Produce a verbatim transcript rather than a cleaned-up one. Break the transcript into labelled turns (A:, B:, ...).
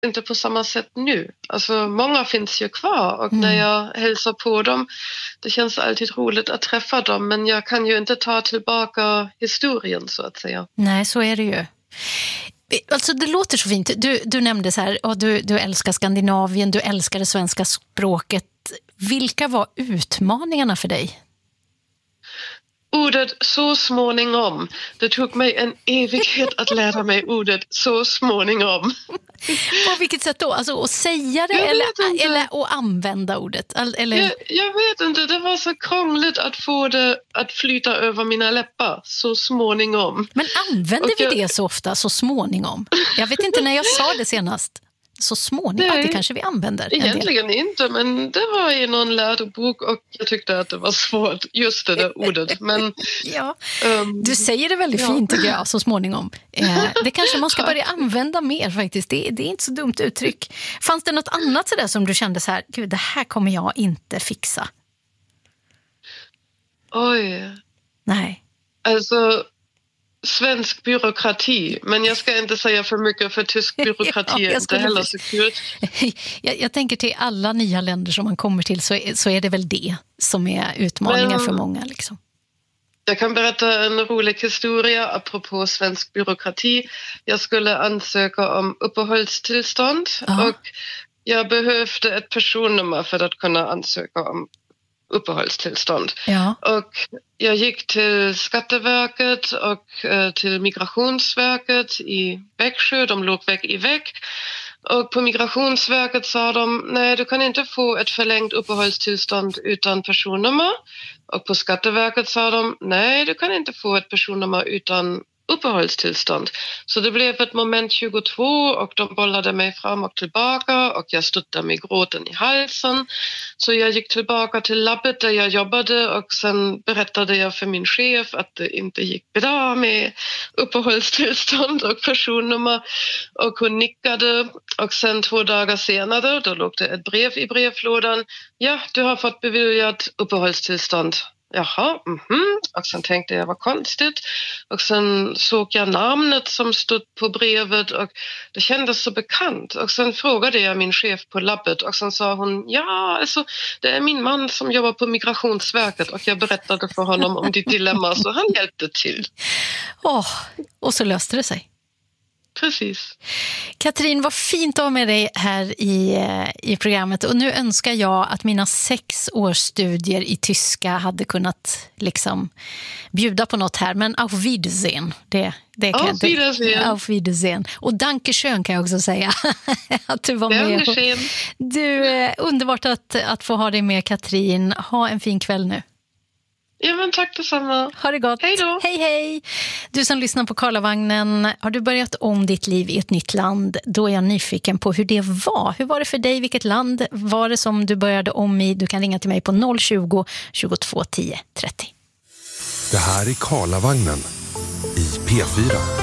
A: inte på samma sätt nu. Alltså många finns ju kvar och mm. när jag hälsar på dem, det känns alltid roligt att träffa dem, men jag kan ju inte ta tillbaka historien så att säga.
B: Nej, så är det ju. Alltså det låter så fint. Du, du nämnde så här, oh, du, du älskar Skandinavien, du älskar det svenska språket. Vilka var utmaningarna för dig?
A: Ordet så småningom. Det tog mig en evighet att lära mig ordet så småningom.
B: På vilket sätt då? Alltså att säga det eller, eller att använda ordet? Eller...
A: Jag, jag vet inte, det var så krångligt att få det att flyta över mina läppar så småningom.
B: Men använder
A: Och
B: vi
A: jag...
B: det så ofta, så småningom? Jag vet inte när jag sa det senast. Så småningom,
A: Nej,
B: det kanske vi använder.
A: Egentligen inte, men det var i någon lärobok och jag tyckte att det var svårt, just det där ordet. Men,
B: ja,
A: um,
B: du säger det väldigt ja. fint tycker jag, så småningom. Eh, det kanske man ska börja använda mer faktiskt, det, det är inte så dumt uttryck. Fanns det något annat sådär som du kände så här, gud det här kommer jag inte fixa?
A: Oj.
B: Nej.
A: Alltså... Svensk byråkrati, men jag ska inte säga för mycket för tysk byråkrati är ja, inte heller så kul.
B: Jag, jag tänker till alla nya länder som man kommer till så är, så är det väl det som är utmaningar men, för många. Liksom.
A: Jag kan berätta en rolig historia apropå svensk byråkrati. Jag skulle ansöka om uppehållstillstånd Aha. och jag behövde ett personnummer för att kunna ansöka om uppehållstillstånd.
B: Ja.
A: Och jag gick till Skatteverket och eh, till Migrationsverket i Växjö. De låg vägg i vägg. Och på Migrationsverket sa de, nej du kan inte få ett förlängt uppehållstillstånd utan personnummer. Och på Skatteverket sa de, nej du kan inte få ett personnummer utan uppehållstillstånd. Så det blev ett moment tjugotvå och de bollade mig fram och tillbaka och jag stod där med gråten i halsen. Så jag gick tillbaka till labbet där jag jobbade och sen berättade jag för min chef att det inte gick bra med uppehållstillstånd och personnummer och hon nickade och sen två dagar senare då låg det ett brev i brevlådan. Ja, du har fått beviljat uppehållstillstånd. Jaha, mhm. Och sen tänkte jag, vad konstigt. Och sen såg jag namnet som stod på brevet och det kändes så bekant. Och sen frågade jag min chef på labbet och sen sa hon, ja, alltså det är min man som jobbar på Migrationsverket och jag berättade för honom om ditt dilemma så han hjälpte till.
B: Åh, oh, och så löste det sig.
A: Precis.
B: Katrin, vad fint att ha med dig här i, i programmet. Och nu önskar jag att mina sex års studier i tyska hade kunnat liksom bjuda på något här. Men auf Wiedersehen. Det, det kan
A: auf Wiedersehen.
B: Auf Wiedersehen. Och dankeschön kan jag också säga. Att du var med. Du, underbart att, att få ha dig med, Katrin. Ha en fin kväll nu.
A: Ja, men tack detsamma.
B: Ha det gott.
A: Hej då.
B: Hej, hej. Du som lyssnar på Karlavagnen, har du börjat om ditt liv i ett nytt land? Då är jag nyfiken på hur det var. Hur var det för dig? Vilket land var det som du började om i? Du kan ringa till mig på noll tjugo, tjugotvå tio trettio.
C: Det här är Karlavagnen i P fyra.